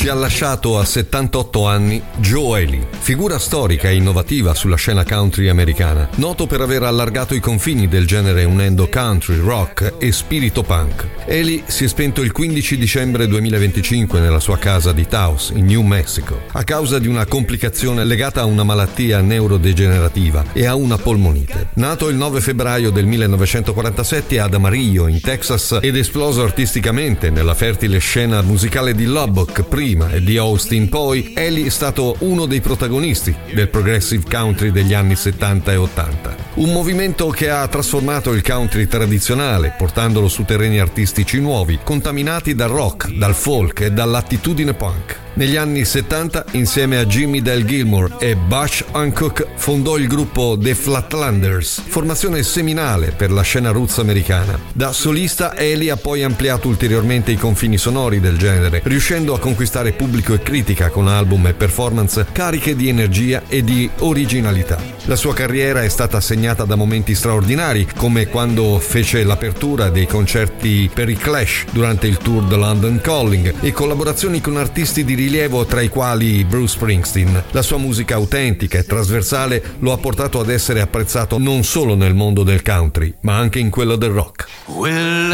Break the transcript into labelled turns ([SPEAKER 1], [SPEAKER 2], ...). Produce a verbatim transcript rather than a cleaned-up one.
[SPEAKER 1] Ci ha lasciato a settantotto anni Joe Ely, figura storica e innovativa sulla scena country americana, noto per aver allargato i confini del genere unendo country, rock e spirito punk. Ely si è spento il quindici dicembre duemilaventicinque nella sua casa di Taos, in New Mexico, a causa di una complicazione legata a una malattia neurodegenerativa e a una polmonite. Nato il nove febbraio del millenovecentoquarantasette ad Amarillo, in Texas, ed esploso artisticamente nella fertile scena musicale di Lubbock prima e di Austin poi, Ely è stato uno dei protagonisti del progressive country degli anni settanta e ottanta. Un movimento che ha trasformato il country tradizionale, portandolo su terreni artistici nuovi, contaminati dal rock, dal folk e dall'attitudine punk. Negli anni settanta, insieme a Jimmy Dale Gilmore e Butch Hancock, fondò il gruppo The Flatlanders, formazione seminale per la scena roots americana. Da solista, Ely ha poi ampliato ulteriormente i confini sonori del genere, riuscendo a conquistare pubblico e critica con album e performance cariche di energia e di originalità. La sua carriera è stata segnata da momenti straordinari, come quando fece l'apertura dei concerti per i Clash durante il tour The London Calling e collaborazioni con artisti di rilievo tra i quali Bruce Springsteen. La sua musica autentica e trasversale lo ha portato ad essere apprezzato non solo nel mondo del country, ma anche in quello del rock.
[SPEAKER 2] Well,